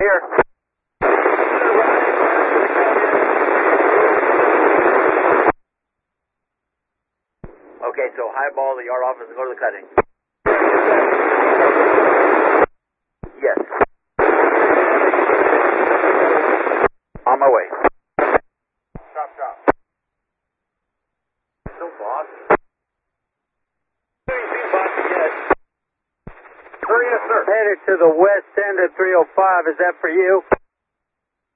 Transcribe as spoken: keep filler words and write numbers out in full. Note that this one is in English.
here. Okay, so highball the yard office and go to the cutting. Yes. On my way. Stop, stop. No, boss. Yes. Sir, yes, sir. Headed to the west end of three oh five. Is that for you?